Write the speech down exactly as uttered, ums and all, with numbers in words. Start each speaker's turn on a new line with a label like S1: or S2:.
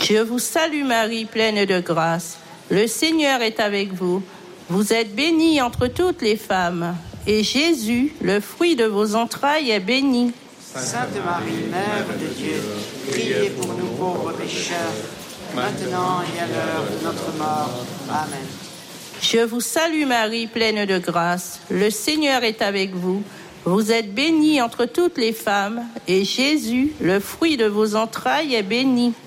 S1: Je vous salue Marie, pleine de grâce. Le Seigneur est avec vous. Vous êtes bénie entre toutes les femmes. Et Jésus, le fruit de vos entrailles, est béni.
S2: Sainte Marie, Mère de Dieu, priez pour nous pauvres pécheurs, maintenant et à l'heure de notre mort. Amen.
S1: Je vous salue Marie, pleine de grâce. Le Seigneur est avec vous. Vous êtes bénie entre toutes les femmes. Et Jésus, le fruit de vos entrailles, est béni.